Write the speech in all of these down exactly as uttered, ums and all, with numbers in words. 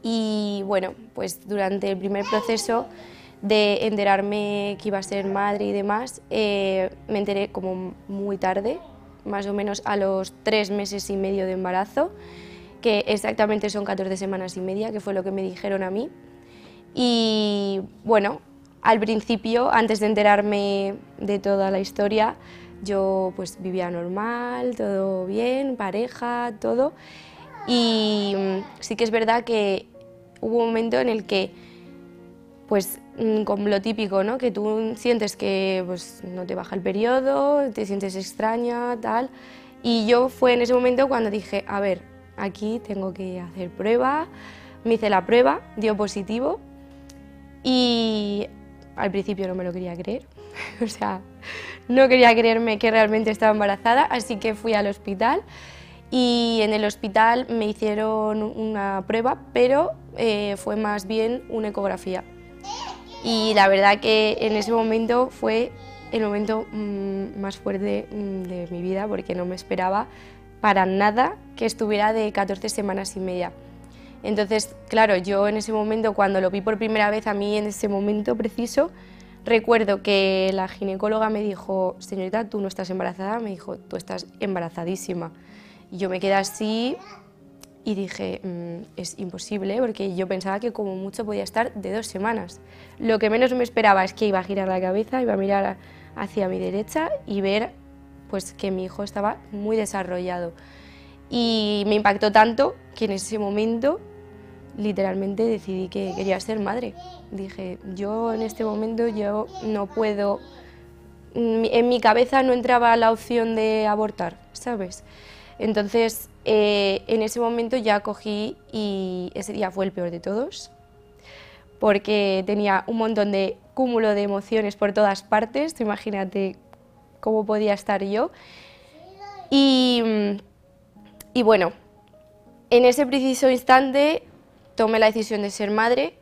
Y bueno, pues durante el primer proceso de enterarme que iba a ser madre y demás, eh, me enteré como muy tarde, más o menos a los tres meses y medio de embarazo, que exactamente son catorce semanas y media, que fue lo que me dijeron a mí. Y bueno, al principio, antes de enterarme de toda la historia, yo pues vivía normal, todo bien, pareja, todo. Y sí que es verdad que hubo un momento en el que, pues como lo típico, ¿no? Que tú sientes que pues, no te baja el periodo, te sientes extraña, tal. Y yo fue en ese momento cuando dije, a ver, aquí tengo que hacer prueba. Me hice la prueba, dio positivo y al principio no me lo quería creer. O sea, no quería creerme que realmente estaba embarazada, así que fui al hospital. Y en el hospital me hicieron una prueba, pero eh, fue más bien una ecografía. Y la verdad que en ese momento fue el momento mmm, más fuerte mmm, de mi vida, porque no me esperaba para nada que estuviera de catorce semanas y media. Entonces, claro, yo en ese momento, cuando lo vi por primera vez, a mí en ese momento preciso, recuerdo que la ginecóloga me dijo, señorita, tú no estás embarazada, me dijo, tú estás embarazadísima. Y yo me quedé así y dije, mmm, es imposible, porque yo pensaba que como mucho podía estar de dos semanas. Lo que menos me esperaba es que iba a girar la cabeza, iba a mirar hacia mi derecha y ver pues, que mi hijo estaba muy desarrollado. Y me impactó tanto que en ese momento literalmente decidí que quería ser madre. Dije, yo en este momento yo no puedo, en mi cabeza no entraba la opción de abortar, ¿sabes? Entonces, eh, en ese momento ya cogí y ese día fue el peor de todos, porque tenía un montón de cúmulo de emociones por todas partes, tú imagínate cómo podía estar yo. Y, y bueno, en ese preciso instante tomé la decisión de ser madre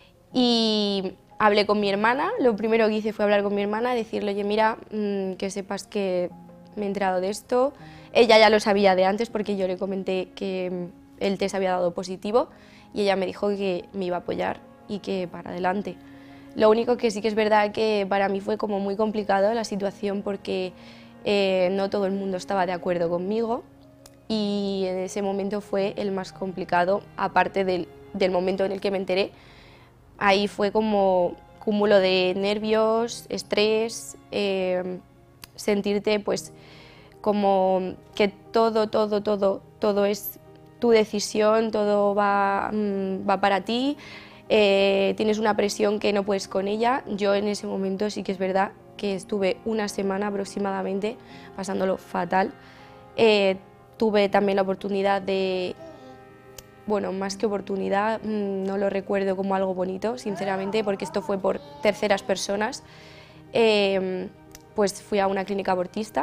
y hablé con mi hermana. Lo primero que hice fue hablar con mi hermana, decirle, oye, mira, mmm, que sepas que me he enterado de esto. Ella ya lo sabía de antes porque yo le comenté que el test había dado positivo y ella me dijo que me iba a apoyar y que para adelante. Lo único que sí que es verdad que para mí fue como muy complicado la situación porque eh, no todo el mundo estaba de acuerdo conmigo y en ese momento fue el más complicado, aparte del, del momento en el que me enteré. Ahí fue como cúmulo de nervios, estrés, eh, sentirte pues como que todo, todo, todo, todo es tu decisión, todo va, mmm, va para ti, eh, tienes una presión que no puedes con ella. Yo en ese momento sí que es verdad que estuve una semana aproximadamente pasándolo fatal. Eh, tuve también la oportunidad de, bueno, más que oportunidad, mmm, no lo recuerdo como algo bonito, sinceramente, porque esto fue por terceras personas. Eh, pues fui a una clínica abortista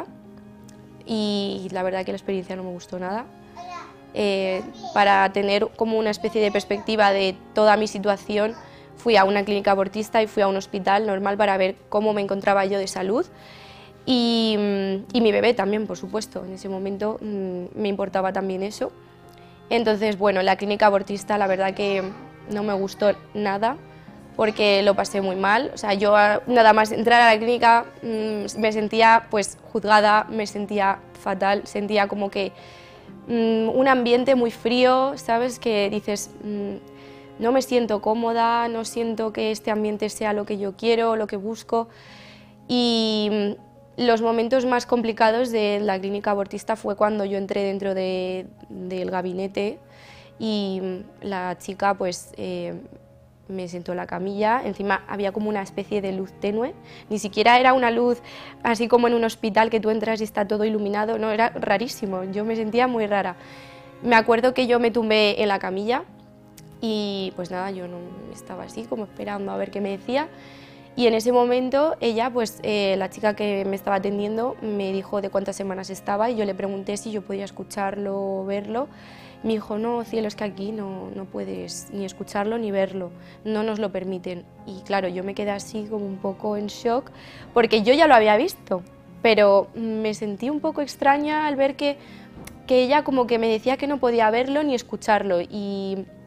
y la verdad que la experiencia no me gustó nada. Eh, para tener como una especie de perspectiva de toda mi situación, fui a una clínica abortista y fui a un hospital normal para ver cómo me encontraba yo de salud y, y mi bebé también, por supuesto. En ese momento mmm, me importaba también eso. Entonces, bueno, la clínica abortista la verdad que no me gustó nada porque lo pasé muy mal. O sea, yo nada más entrar a la clínica mmm, me sentía pues juzgada, me sentía fatal, sentía como que mmm, un ambiente muy frío, ¿sabes? Que dices, mmm, no me siento cómoda, no siento que este ambiente sea lo que yo quiero, lo que busco. Y mmm, los momentos más complicados de la clínica abortista fue cuando yo entré dentro de, del gabinete y mmm, la chica pues eh, me sentó en la camilla, encima había como una especie de luz tenue, ni siquiera era una luz así como en un hospital que tú entras y está todo iluminado, no, era rarísimo, yo me sentía muy rara. Me acuerdo que yo me tumbé en la camilla y pues nada, yo no estaba así como esperando a ver qué me decía y en ese momento ella, pues eh, la chica que me estaba atendiendo me dijo de cuántas semanas estaba y yo le pregunté si yo podía escucharlo o verlo. Me dijo, no, cielo, es que aquí no, no puedes ni escucharlo ni verlo, no nos lo permiten. Y claro, yo me quedé así como un poco en shock, porque yo ya lo había visto, pero me sentí un poco extraña al ver que, que ella como que me decía que no podía verlo ni escucharlo. Y